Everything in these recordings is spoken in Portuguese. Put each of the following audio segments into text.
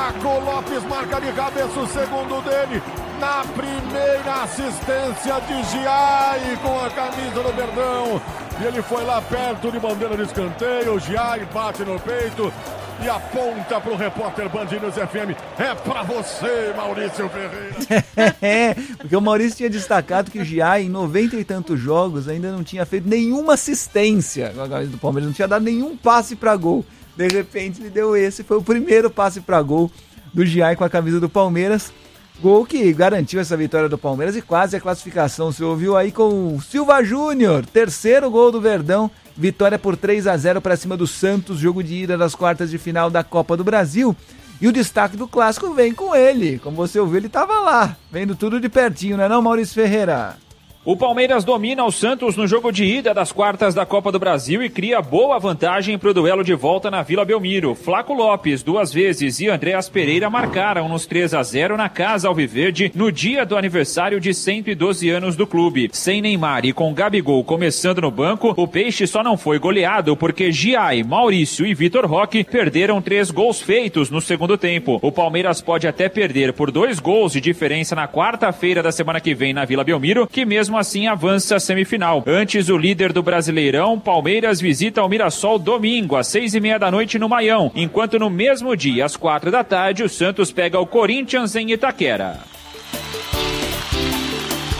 Flaco Lopes marca de cabeça o segundo dele. Na primeira assistência de Giai com a camisa do Verdão. E ele foi lá perto de bandeira de escanteio. O Giai bate no peito e aponta para o repórter Band News FM. É para você, Maurício Ferreira. Porque o Maurício tinha destacado que o Giai, em 90 e tantos jogos, ainda não tinha feito nenhuma assistência com a camisa do Palmeiras. Não tinha dado nenhum passe para gol. De repente ele deu esse. Foi o primeiro passe para gol do Giai com a camisa do Palmeiras. Gol que garantiu essa vitória do Palmeiras e quase a classificação. Você ouviu aí com o Silva Júnior, terceiro gol do Verdão, vitória por 3-0 para cima do Santos, jogo de ida das quartas de final da Copa do Brasil. E o destaque do clássico vem com ele, como você ouviu, ele estava lá, vendo tudo de pertinho, não é não, Maurício Ferreira? O Palmeiras domina o Santos no jogo de ida das quartas da Copa do Brasil e cria boa vantagem para o duelo de volta na Vila Belmiro. Flaco Lopes, 2 vezes, e Andréas Pereira marcaram nos 3-0 na Casa Alviverde no dia do aniversário de 112 anos do clube. Sem Neymar e com Gabigol começando no banco, o Peixe só não foi goleado porque Giai, Maurício e Vitor Roque perderam 3 gols feitos no segundo tempo. O Palmeiras pode até perder por 2 gols de diferença na quarta-feira da semana que vem na Vila Belmiro, que mesmo assim avança a semifinal. Antes, o líder do Brasileirão, Palmeiras, visita o Mirassol domingo, às 6:30 da noite no Maião, enquanto no mesmo dia, às 4 da tarde, o Santos pega o Corinthians em Itaquera.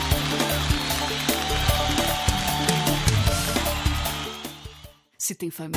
Se tem família.